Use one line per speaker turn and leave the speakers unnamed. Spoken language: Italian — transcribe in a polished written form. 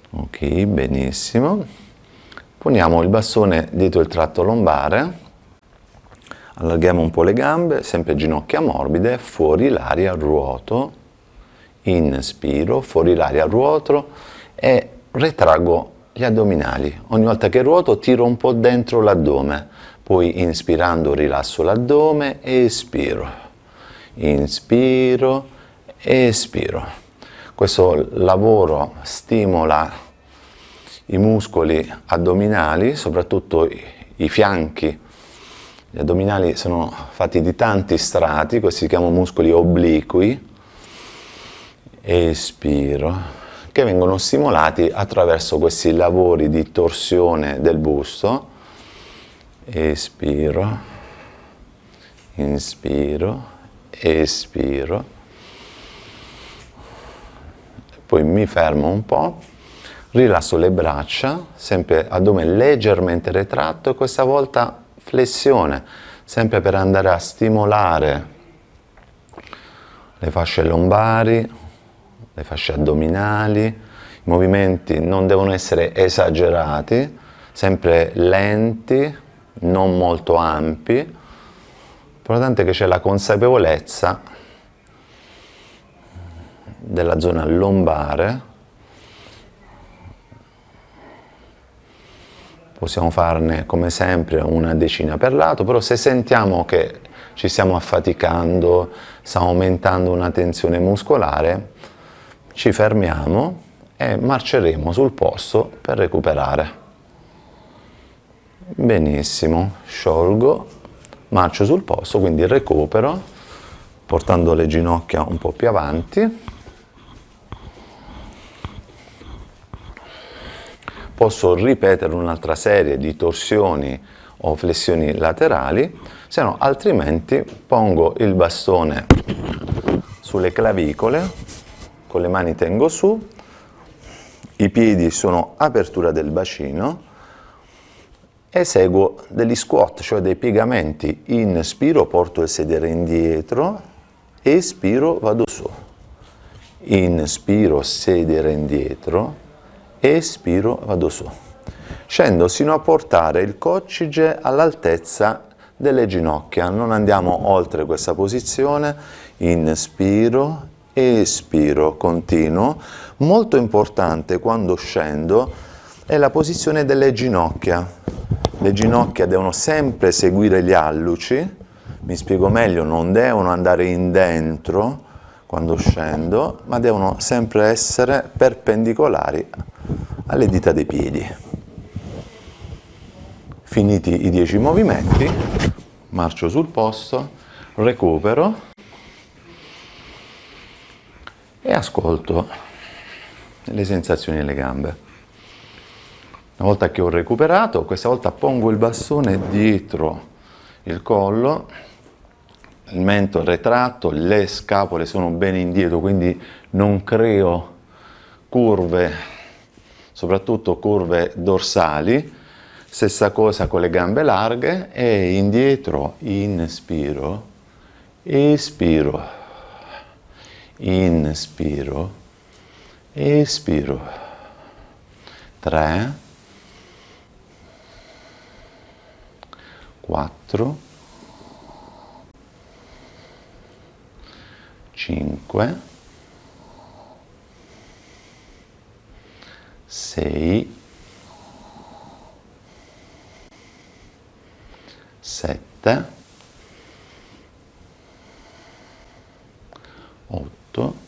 Ok, benissimo. Poniamo il bastone dietro il tratto lombare, allarghiamo un po' le gambe, sempre ginocchia morbide, fuori l'aria, ruoto, inspiro, fuori l'aria, ruoto e retraggo gli addominali. Ogni volta che ruoto tiro un po' dentro l'addome, poi inspirando rilasso l'addome, espiro, inspiro, espiro. Questo lavoro stimola i muscoli addominali, soprattutto i fianchi. Gli addominali sono fatti di tanti strati, questi si chiamano muscoli obliqui. Espiro, che vengono stimolati attraverso questi lavori di torsione del busto. Espiro, inspiro, espiro. Poi mi fermo un po', rilasso le braccia, sempre addome leggermente retratto e questa volta flessione, sempre per andare a stimolare le fasce lombari, le fasce addominali. I movimenti non devono essere esagerati, sempre lenti, non molto ampi. L'importante è che c'è la consapevolezza della zona lombare. Possiamo farne come sempre una decina per lato, però se sentiamo che ci stiamo affaticando, sta aumentando una tensione muscolare, ci fermiamo e marceremo sul posto per recuperare. Benissimo, sciolgo, marcio sul posto, quindi recupero, portando le ginocchia un po' più avanti. Posso ripetere un'altra serie di torsioni o flessioni laterali, se no altrimenti pongo il bastone sulle clavicole, con le mani tengo su, i piedi sono apertura del bacino, eseguo degli squat, cioè dei piegamenti. Inspiro, porto il sedere indietro, espiro, vado su. Inspiro, sedere indietro, espiro, vado su. Scendo sino a portare il coccige all'altezza delle ginocchia, non andiamo oltre questa posizione. Inspiro, espiro, continuo. Molto importante quando scendo è la posizione delle ginocchia. Le ginocchia devono sempre seguire gli alluci, mi spiego meglio, non devono andare in dentro quando scendo, ma devono sempre essere perpendicolari alle dita dei piedi. Finiti i 10 movimenti, marcio sul posto, recupero e ascolto le sensazioni nelle gambe. Una volta che ho recuperato, questa volta pongo il bastone dietro il collo, il mento retratto, le scapole sono ben indietro, quindi non creo curve, soprattutto curve dorsali. Stessa cosa con le gambe larghe e indietro, inspiro, espiro, inspiro, espiro. 3, 4, 5, 6, 7, 8,